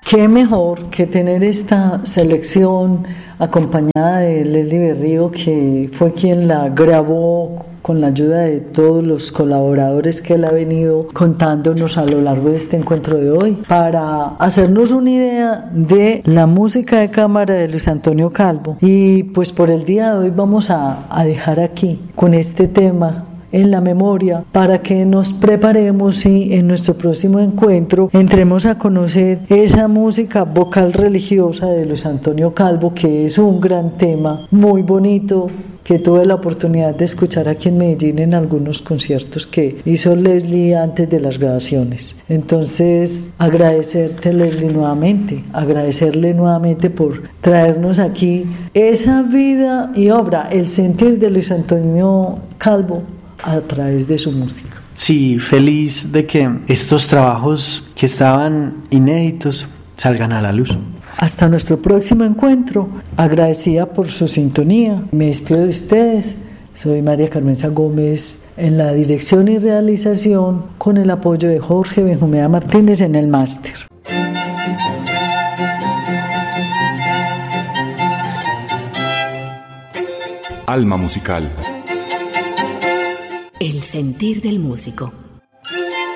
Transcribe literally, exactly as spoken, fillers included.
qué mejor que tener esta selección acompañada de Leslie Berrío, que fue quien la grabó con la ayuda de todos los colaboradores que él ha venido contándonos a lo largo de este encuentro de hoy, para hacernos una idea de la música de cámara de Luis Antonio Calvo. Y pues por el día de hoy vamos a, a dejar aquí con este tema en la memoria, para que nos preparemos y en nuestro próximo encuentro entremos a conocer esa música vocal religiosa de Luis Antonio Calvo, que es un gran tema muy bonito, que tuve la oportunidad de escuchar aquí en Medellín en algunos conciertos que hizo Leslie antes de las grabaciones. Entonces, agradecerte, Leslie, nuevamente, agradecerle nuevamente por traernos aquí esa vida y obra, el sentir de Luis Antonio Calvo a través de su música. Sí, feliz de que estos trabajos que estaban inéditos salgan a la luz. Hasta nuestro próximo encuentro, agradecida por su sintonía. Me despido de ustedes. Soy María Carmenza Gómez en la dirección y realización, con el apoyo de Jorge Benjumea Martínez en el máster. Alma musical. El sentir del músico.